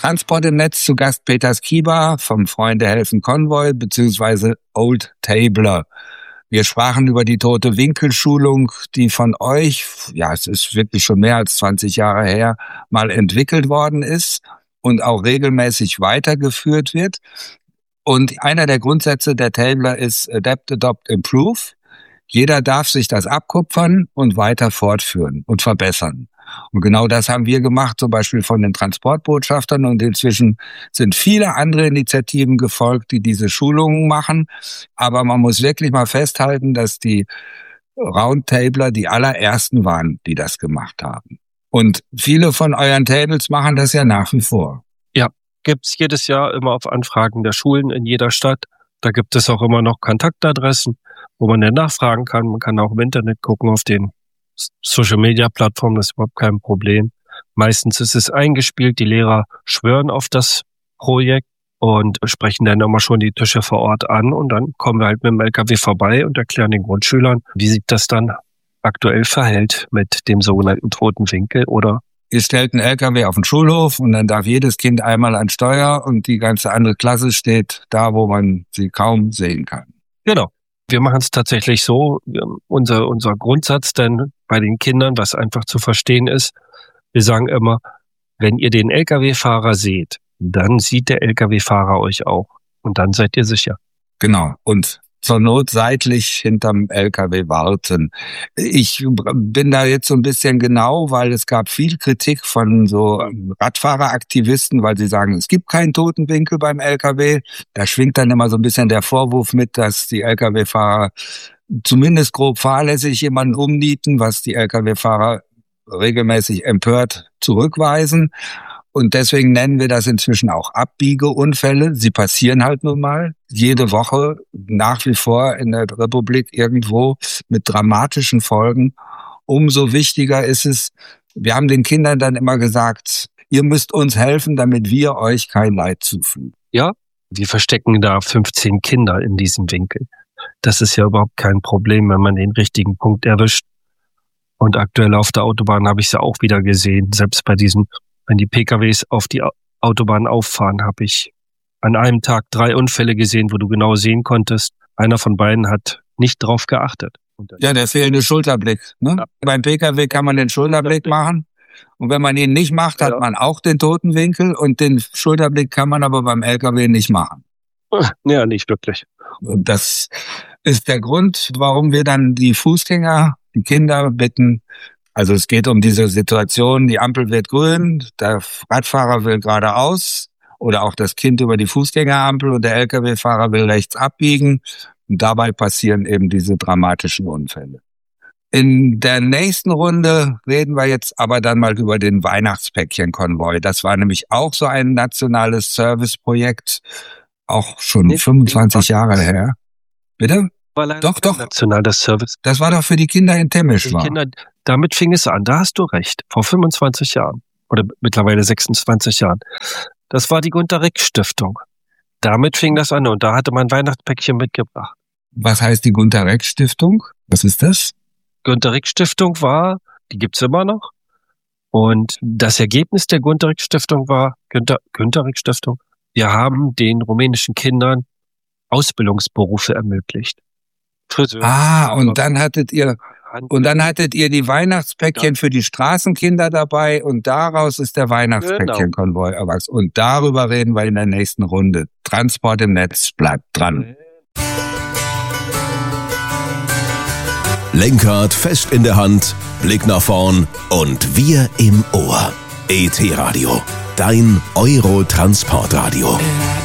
Transport im Netz, zu Gast Peter Skiba vom Freunde helfen Konvoi beziehungsweise Old Tabler. Wir sprachen über die Tote-Winkel-Schulung, die von euch, ja, es ist wirklich schon mehr als 20 Jahre her, mal entwickelt worden ist und auch regelmäßig weitergeführt wird. Und einer der Grundsätze der Tabler ist Adapt, Adopt, Improve. Jeder darf sich das abkupfern und weiter fortführen und verbessern. Und genau das haben wir gemacht, zum Beispiel von den Transportbotschaftern. Und inzwischen sind viele andere Initiativen gefolgt, die diese Schulungen machen. Aber man muss wirklich mal festhalten, dass die Roundtabler die allerersten waren, die das gemacht haben. Und viele von euren Tables machen das ja nach wie vor. Ja, gibt's jedes Jahr immer auf Anfragen der Schulen in jeder Stadt. Da gibt es auch immer noch Kontaktadressen, wo man dann nachfragen kann. Man kann auch im Internet gucken auf den Social-Media-Plattformen, das ist überhaupt kein Problem. Meistens ist es eingespielt, die Lehrer schwören auf das Projekt und sprechen dann immer schon die Tische vor Ort an und dann kommen wir halt mit dem LKW vorbei und erklären den Grundschülern, wie sich das dann aktuell verhält mit dem sogenannten toten Winkel oder ihr stellt einen LKW auf den Schulhof und dann darf jedes Kind einmal an Steuer und die ganze andere Klasse steht da, wo man sie kaum sehen kann. Genau. Wir machen es tatsächlich so, unser Grundsatz denn bei den Kindern, was einfach zu verstehen ist, wir sagen immer, wenn ihr den Lkw-Fahrer seht, dann sieht der Lkw-Fahrer euch auch und dann seid ihr sicher. Genau, und zur Not seitlich hinterm LKW warten. Ich bin da jetzt so ein bisschen genau, weil es gab viel Kritik von so Radfahreraktivisten, weil sie sagen, es gibt keinen toten Winkel beim LKW. Da schwingt dann immer so ein bisschen der Vorwurf mit, dass die LKW-Fahrer zumindest grob fahrlässig jemanden umnieten, was die LKW-Fahrer regelmäßig empört zurückweisen. Und deswegen nennen wir das inzwischen auch Abbiegeunfälle. Sie passieren halt nun mal jede Woche nach wie vor in der Republik irgendwo mit dramatischen Folgen. Umso wichtiger ist es, wir haben den Kindern dann immer gesagt, ihr müsst uns helfen, damit wir euch kein Leid zufügen. Ja, wir verstecken da 15 Kinder in diesem Winkel. Das ist ja überhaupt kein Problem, wenn man den richtigen Punkt erwischt. Und aktuell auf der Autobahn habe ich es ja auch wieder gesehen, selbst bei diesem, wenn die PKWs auf die Autobahn auffahren, habe ich an einem Tag 3 Unfälle gesehen, wo du genau sehen konntest, einer von beiden hat nicht drauf geachtet. Ja, der fehlende Schulterblick. Ne? Ja. Beim PKW kann man den Schulterblick machen. Und wenn man ihn nicht macht, hat man auch den toten Winkel. Und den Schulterblick kann man aber beim LKW nicht machen. Ja, nicht wirklich. Und das ist der Grund, warum wir dann die Fußgänger, die Kinder bitten. Also es geht um diese Situation, die Ampel wird grün, der Radfahrer will geradeaus oder auch das Kind über die Fußgängerampel und der Lkw-Fahrer will rechts abbiegen. Und dabei passieren eben diese dramatischen Unfälle. In der nächsten Runde reden wir jetzt aber dann mal über den Weihnachtspäckchen-Konvoi. Das war nämlich auch so ein nationales Serviceprojekt, auch schon 25 Jahre her. Bitte? Doch. Nationales Service. Das war doch für die Kinder in Temmisch. Damit fing es an, da hast du recht, vor 25 Jahren oder mittlerweile 26 Jahren. Das war die Gunter-Rick-Stiftung. Damit fing das an und da hatte man Weihnachtspäckchen mitgebracht. Was heißt die Gunter-Rick-Stiftung? Was ist das? Gunter-Rick-Stiftung war, die gibt's immer noch. Und das Ergebnis der Gunter-Rick-Stiftung war, Gunter-Rick-Stiftung, wir haben den rumänischen Kindern Ausbildungsberufe ermöglicht. Friseur. Und dann hattet ihr die Weihnachtspäckchen für die Straßenkinder dabei und daraus ist der Weihnachtspäckchen-Konvoi erwachsen. Und darüber reden wir in der nächsten Runde. Transport im Netz, bleibt dran. Lenkrad fest in der Hand, Blick nach vorn und wir im Ohr. ET Radio, dein Euro-Transportradio.